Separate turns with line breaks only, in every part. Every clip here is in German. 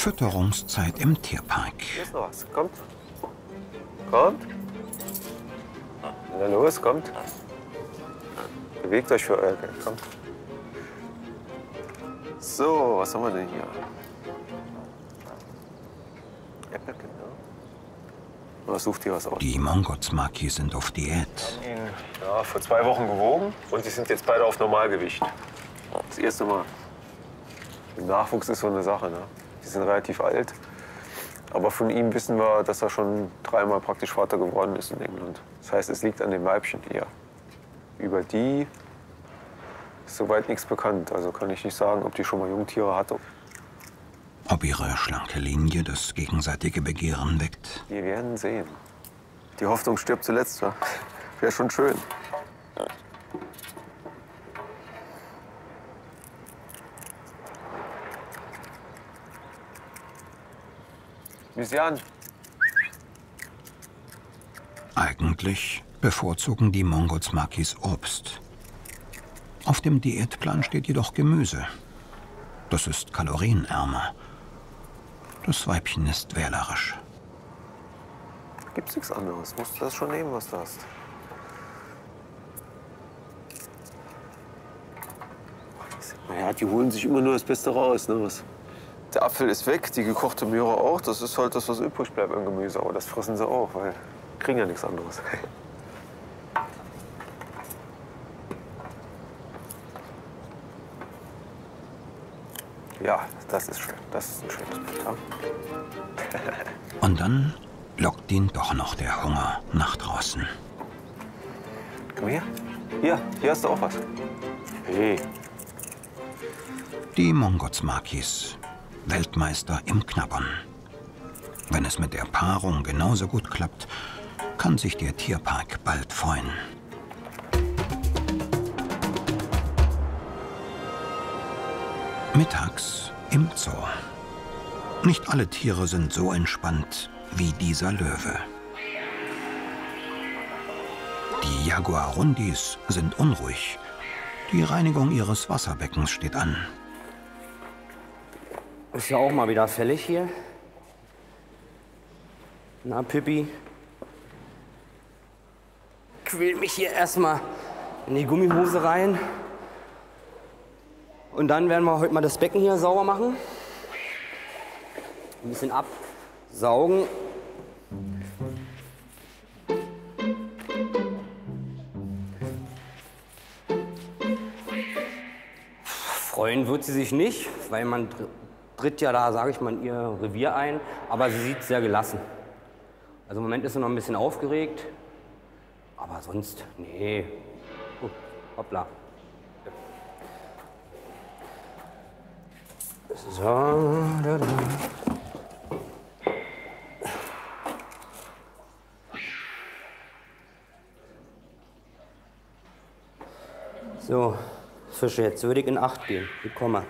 Fütterungszeit im Tierpark.
Hier ist noch was. Kommt. Kommt. Na los, kommt. Bewegt euch für euer Geld. Kommt. So, was haben wir denn hier? Äppelchen, ne? Oder sucht ihr was aus?
Die Mongolsmaki sind auf Diät.
Wir haben ihn vor 2 Wochen gewogen und die sind jetzt beide auf Normalgewicht. Das erste Mal. Der Nachwuchs ist so eine Sache, ne? Die sind relativ alt. Aber von ihm wissen wir, dass er schon 3-mal praktisch Vater geworden ist in England. Das heißt, es liegt an den Weibchen eher. Über die ist soweit nichts bekannt. Also kann ich nicht sagen, ob die schon mal Jungtiere hatte.
Ob ihre schlanke Linie das gegenseitige Begehren weckt?
Wir werden sehen. Die Hoffnung stirbt zuletzt, ja. Wäre schon schön. Jan.
Eigentlich bevorzugen die Mongolsmakis Obst. Auf dem Diätplan steht jedoch Gemüse. Das ist kalorienärmer. Das Weibchen ist wählerisch.
Gibt's nichts anderes. Musst du das schon nehmen, was du hast. Naja, die holen sich immer nur das Beste raus. Ne? Der Apfel ist weg, die gekochte Möhre auch. Das ist halt das, was übrig bleibt im Gemüse. Aber das fressen sie auch, weil kriegen ja nichts anderes. Ja, das ist schön. Das ist ein schönes Bild. Ja?
Und dann lockt ihn doch noch der Hunger nach draußen.
Komm her. Hier hast du auch was. Hey.
Die Mongolsmakis, Weltmeister im Knabbern. Wenn es mit der Paarung genauso gut klappt, kann sich der Tierpark bald freuen. Mittags im Zoo. Nicht alle Tiere sind so entspannt wie dieser Löwe. Die Jaguarundis sind unruhig. Die Reinigung ihres Wasserbeckens steht an.
Ist ja auch mal wieder fällig hier. Na, Pippi. Quäl mich hier erstmal in die Gummihose rein. Und dann werden wir heute mal das Becken hier sauber machen. Ein bisschen absaugen. Freuen wird sie sich nicht, weil man tritt ja da, sage ich mal, in ihr Revier ein. Aber sie sieht sehr gelassen. Also im Moment ist sie noch ein bisschen aufgeregt. Aber sonst, nee. Hoppla. So, da. So, Fische, jetzt würde ich in Acht gehen. Ich komme.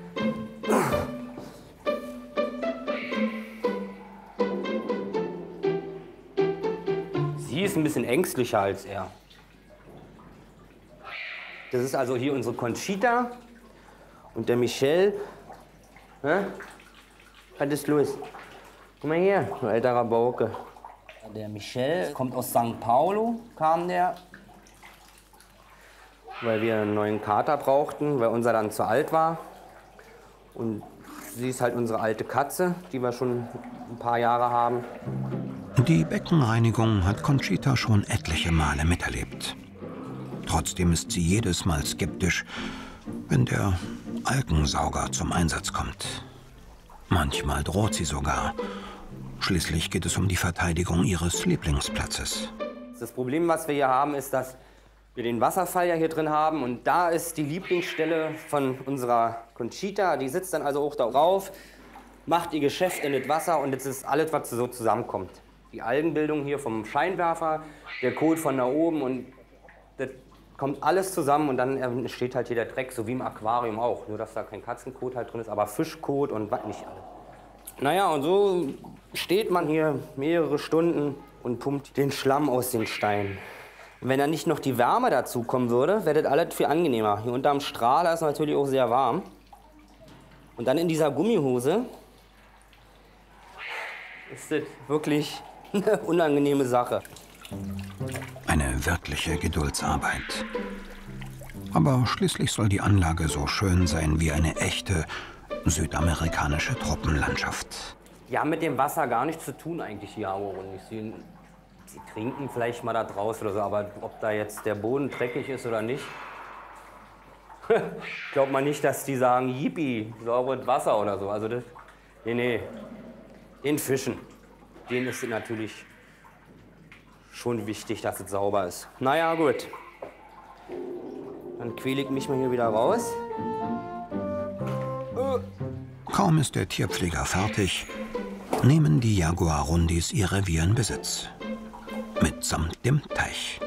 Sie ist ein bisschen ängstlicher als er. Das ist also hier unsere Conchita und der Michel. Hä? Was ist los? Guck mal hier, du alter Rabauke. Der Michel kommt aus St. Paulo, kam der. Weil wir einen neuen Kater brauchten, weil unser dann zu alt war. Und sie ist halt unsere alte Katze, die wir schon ein paar Jahre haben.
Die Beckenreinigung hat Conchita schon etliche Male miterlebt. Trotzdem ist sie jedes Mal skeptisch, wenn der Algensauger zum Einsatz kommt. Manchmal droht sie sogar. Schließlich geht es um die Verteidigung ihres Lieblingsplatzes.
Das Problem, was wir hier haben, ist, dass wir den Wasserfall ja hier drin haben. Und da ist die Lieblingsstelle von unserer Conchita. Die sitzt dann also auch da drauf, macht ihr Geschäft in das Wasser und jetzt ist alles, was so zusammenkommt. Die Algenbildung hier vom Scheinwerfer, der Kot von da oben und das kommt alles zusammen und dann entsteht halt hier der Dreck, so wie im Aquarium auch. Nur, dass da kein Katzenkot halt drin ist, aber Fischkot und was nicht alles. Naja, und so steht man hier mehrere Stunden und pumpt den Schlamm aus den Steinen. Und wenn da nicht noch die Wärme dazu kommen würde, wäre das alles viel angenehmer. Hier unterm Strahler ist natürlich auch sehr warm. Und dann in dieser Gummihose ist das wirklich eine unangenehme Sache.
Eine wirkliche Geduldsarbeit. Aber schließlich soll die Anlage so schön sein wie eine echte südamerikanische Tropenlandschaft.
Die haben mit dem Wasser gar nichts zu tun eigentlich, die Jaguarundis. Sie trinken vielleicht mal da draußen oder so, aber ob da jetzt der Boden dreckig ist oder nicht, glaubt man nicht, dass die sagen, yippie, sauberes Wasser oder so. Also das, nee, den Fischen, denen ist es natürlich schon wichtig, dass es sauber ist. Naja, gut. Dann quäle ich mich mal hier wieder raus.
Kaum ist der Tierpfleger fertig, nehmen die Jaguarundis ihr Revier in Besitz. Mitsamt dem Teich.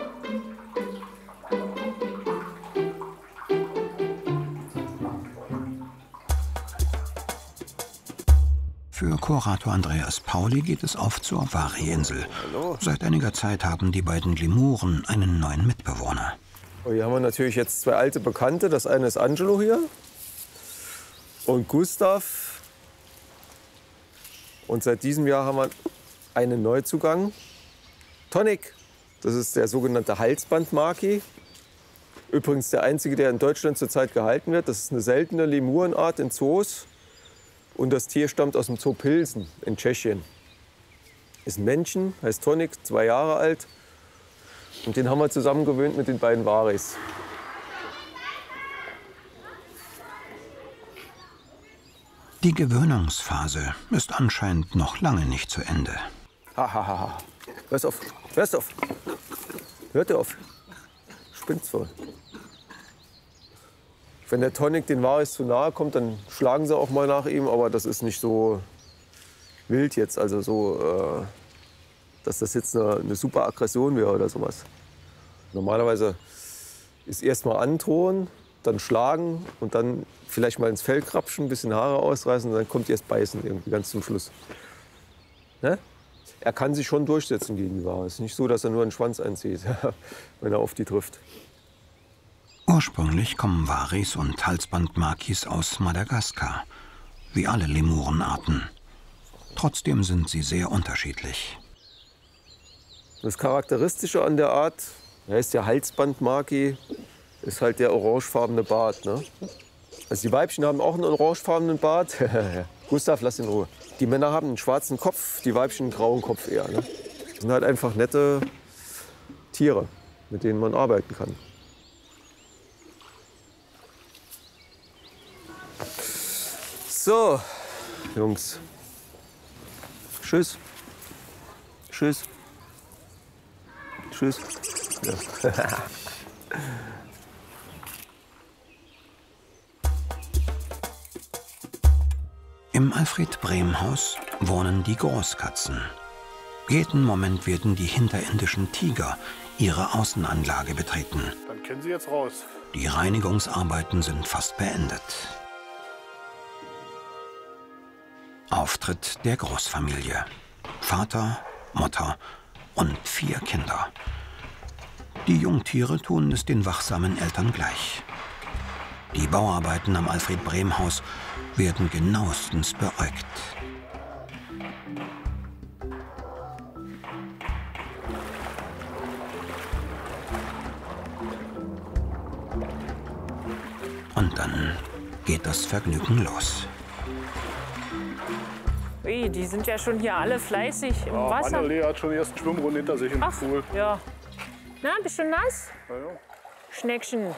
Für Kurator Andreas Pauli geht es auf zur Wari-Insel. Seit einiger Zeit haben die beiden Lemuren einen neuen Mitbewohner.
Hier haben wir natürlich jetzt zwei alte Bekannte. Das eine ist Angelo hier und Gustav. Und seit diesem Jahr haben wir einen Neuzugang, Tonic. Das ist der sogenannte Halsbandmaki. Übrigens der einzige, der in Deutschland zurzeit gehalten wird. Das ist eine seltene Lemurenart in Zoos. Und das Tier stammt aus dem Zoo Pilsen in Tschechien. Ist ein Männchen, heißt Tonic, 2 Jahre alt. Und den haben wir zusammengewöhnt mit den beiden Waris.
Die Gewöhnungsphase ist anscheinend noch lange nicht zu Ende.
Hahaha. Hörst auf, hörst auf. Hört auf. Spinnt's voll. Wenn der Tonic den Waris zu nahe kommt, dann schlagen sie auch mal nach ihm. Aber das ist nicht so wild jetzt. Also so, dass das jetzt eine super Aggression wäre oder sowas. Normalerweise ist erst mal androhen, dann schlagen und dann vielleicht mal ins Fell krapschen, ein bisschen Haare ausreißen und dann kommt erst beißen irgendwie ganz zum Schluss. Ne? Er kann sich schon durchsetzen gegen die Ware. Es ist nicht so, dass er nur einen Schwanz einzieht, wenn er auf die trifft.
Ursprünglich kommen Waris und Halsbandmakis aus Madagaskar, wie alle Lemurenarten. Trotzdem sind sie sehr unterschiedlich.
Das Charakteristische an der Art, er heißt ja Halsbandmaki, ist halt der orangefarbene Bart. Ne? Also die Weibchen haben auch einen orangefarbenen Bart. Gustav, lass ihn in Ruhe. Die Männer haben einen schwarzen Kopf, die Weibchen einen grauen Kopf eher. Ne? Das sind halt einfach nette Tiere, mit denen man arbeiten kann. So, Jungs. Tschüss. Tschüss. Tschüss. Ja.
Im Alfred-Brehm-Haus wohnen die Großkatzen. Jeden Moment werden die hinterindischen Tiger ihre Außenanlage betreten.
Dann können Sie jetzt raus.
Die Reinigungsarbeiten sind fast beendet. Auftritt der Großfamilie. Vater, Mutter und 4 Kinder. Die Jungtiere tun es den wachsamen Eltern gleich. Die Bauarbeiten am Alfred-Brehm-Haus werden genauestens beäugt. Und dann geht das Vergnügen los.
Ui, die sind ja schon hier alle fleißig im Wasser.
Anneli hat schon die ersten Schwimmrunden hinter sich im Pool.
Ja. Na, bist du nass?
Ja, ja.
Schneckchen.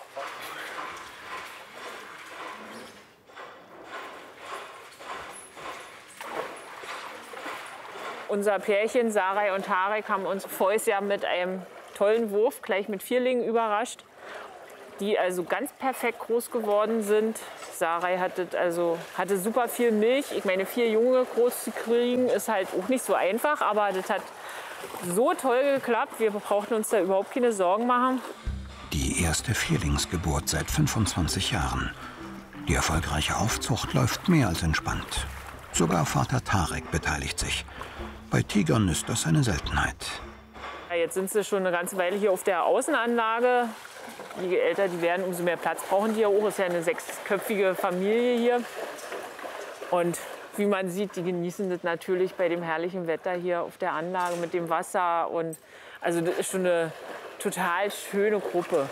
Unser Pärchen, Sarai und Tarek, haben uns voriges Jahr mit einem tollen Wurf, gleich mit Vierlingen, überrascht, die also ganz perfekt groß geworden sind. Sarai hatte super viel Milch. Ich meine, 4 Junge groß zu kriegen, ist halt auch nicht so einfach, aber das hat so toll geklappt. Wir brauchten uns da überhaupt keine Sorgen machen.
Die erste Vierlingsgeburt seit 25 Jahren. Die erfolgreiche Aufzucht läuft mehr als entspannt. Sogar Vater Tarek beteiligt sich. Bei Tigern ist das eine Seltenheit.
Ja, jetzt sind sie schon eine ganze Weile hier auf der Außenanlage. Je älter die werden, umso mehr Platz brauchen die ja auch. Es ist ja eine 6-köpfige Familie hier. Und wie man sieht, die genießen das natürlich bei dem herrlichen Wetter hier auf der Anlage mit dem Wasser. Und also das ist schon eine total schöne Gruppe.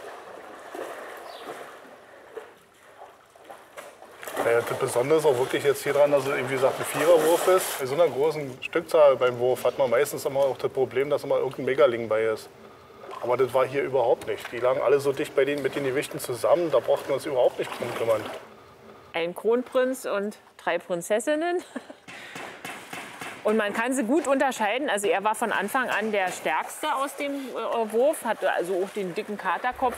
Ja, das Besondere ist auch wirklich jetzt hier dran, dass es, wie gesagt, ein Viererwurf ist. Bei so einer großen Stückzahl beim Wurf hat man meistens immer auch das Problem, dass immer irgendein Megaling bei ist. Aber das war hier überhaupt nicht. Die lagen alle so dicht mit den Gewichten zusammen, da brauchten wir uns überhaupt nicht drum kümmern.
Ein Kronprinz und 3 Prinzessinnen. Und man kann sie gut unterscheiden. Also er war von Anfang an der Stärkste aus dem Wurf, hatte also auch den dicken Katerkopf.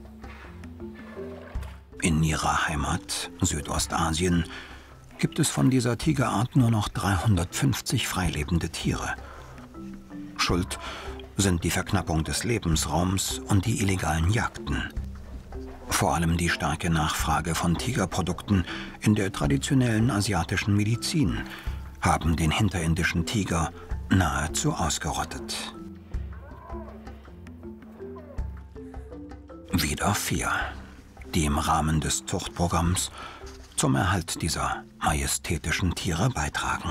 In ihrer Heimat, Südostasien, gibt es von dieser Tigerart nur noch 350 freilebende Tiere. Schuld sind die Verknappung des Lebensraums und die illegalen Jagden. Vor allem die starke Nachfrage von Tigerprodukten in der traditionellen asiatischen Medizin haben den hinterindischen Tiger nahezu ausgerottet. Wieder 4, die im Rahmen des Zuchtprogramms zum Erhalt dieser majestätischen Tiere beitragen.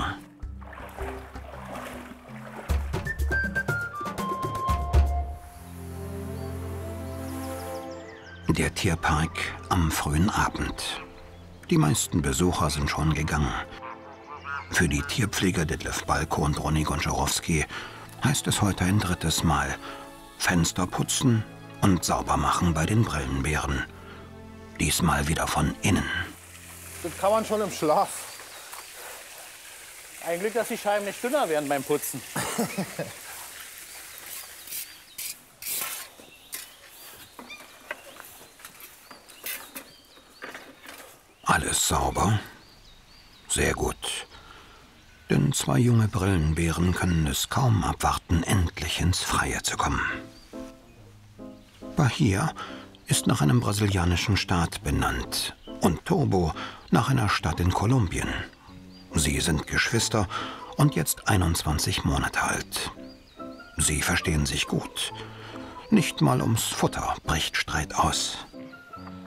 Der Tierpark am frühen Abend. Die meisten Besucher sind schon gegangen. Für die Tierpfleger Detlef Balko und Ronny Gonczarowski heißt es heute ein 3. Mal Fenster putzen und sauber machen bei den Brillenbären. Diesmal wieder von innen.
Das kann man schon im Schlaf. Ein Glück, dass die Scheiben nicht dünner werden beim Putzen.
Alles sauber? Sehr gut. Denn 2 junge Brillenbären können es kaum abwarten, endlich ins Freie zu kommen. Bahia ist nach einem brasilianischen Staat benannt und Tobo nach einer Stadt in Kolumbien. Sie sind Geschwister und jetzt 21 Monate alt. Sie verstehen sich gut. Nicht mal ums Futter bricht Streit aus.